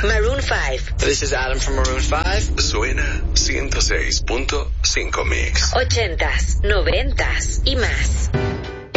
Maroon 5. This is Adam from Maroon 5. Suena 106.5 Mix. 80s, 90s y más.